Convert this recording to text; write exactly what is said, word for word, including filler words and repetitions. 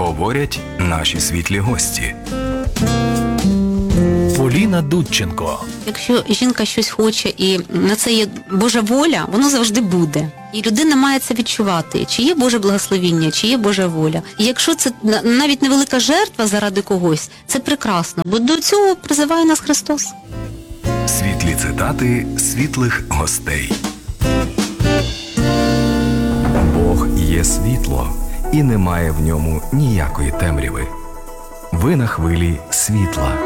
говорять наші світлі гості. Поліна Дудченко. Якщо жінка щось хоче і на це є Божа воля, воно завжди буде. І людина має це відчувати, чи є Боже благословіння, чи є Божа воля. І якщо це навіть невелика жертва заради когось, це прекрасно, бо до цього призиває нас Христос. Світлі цитати світлих гостей. Бог є світло, і немає в ньому ніякої темряви. Ви на хвилі світла.